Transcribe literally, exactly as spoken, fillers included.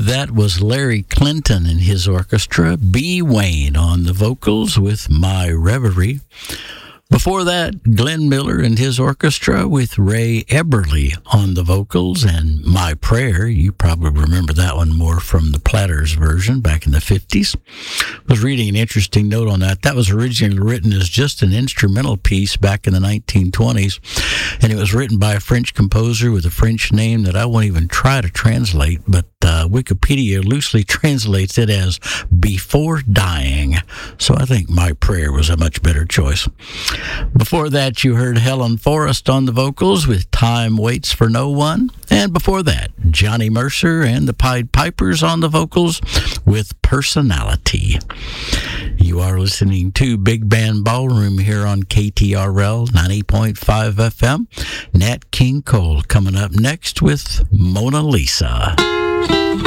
That was Larry Clinton and his orchestra, B. Wayne on the vocals with My Reverie. Before that, Glenn Miller and his orchestra with Ray Eberly on the vocals and My Prayer. You probably remember that one more from the Platters version back in the fifties. I was reading an interesting note on that. That was originally written as just an instrumental piece back in the nineteen twenties, and it was written by a French composer with a French name that I won't even try to translate, but uh, Wikipedia loosely translates it as Before Dying. So I think My Prayer was a much better choice. Before that, you heard Helen Forrest on the vocals with Time Waits for No One. And before that, Johnny Mercer and the Pied Pipers on the vocals with Personality. You are listening to Big Band Ballroom here on K T R L ninety point five F M. Nat King Cole coming up next with Mona Lisa.